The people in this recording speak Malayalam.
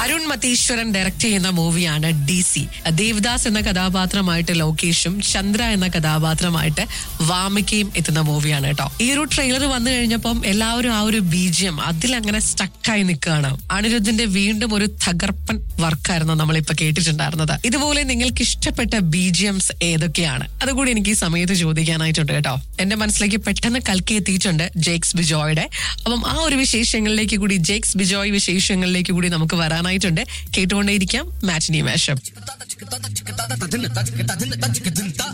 അരുൺ മതീശ്വരൻ ഡയറക്ട് ചെയ്യുന്ന മൂവിയാണ് DC. ദേവദാസ് എന്ന കഥാപാത്രമായിട്ട് ലോകേഷും ചന്ദ്ര എന്ന കഥാപാത്രമായിട്ട് വാമികയും എത്തുന്ന മൂവിയാണ് കേട്ടോ. ഈ ഒരു ട്രെയിലർ വന്നു കഴിഞ്ഞപ്പം എല്ലാവരും ആ ഒരു BGM അതിലങ്ങനെ സ്റ്റക്കായി നിൽക്കുകയാണ്. അനിരുദ്ധിന്റെ വീണ്ടും ഒരു തകർപ്പൻ വർക്കായിരുന്നു നമ്മളിപ്പോ കേട്ടിട്ടുണ്ടായിരുന്നത്. ഇതുപോലെ നിങ്ങൾക്ക് ഇഷ്ടപ്പെട്ട BGMs ഏതൊക്കെയാണ്? അതുകൂടി എനിക്ക് ഈ സമയത്ത് ചോദിക്കാനായിട്ടുണ്ട് കേട്ടോ. എന്റെ മനസ്സിലേക്ക് പെട്ടെന്ന് കൽക്കി എത്തിയിട്ടുണ്ട് ജേക്സ് ബിജോയുടെ. അപ്പം ആ ഒരു വിശേഷങ്ങളിലേക്ക് കൂടി, ജേക്സ് ബിജോയ് വിശേഷങ്ങളിലേക്ക് കൂടി നമുക്ക് വരാനായിട്ടുണ്ട്. കേട്ടുകൊണ്ടേയിരിക്കാം മാറ്റിനി മാഷപ്പ്.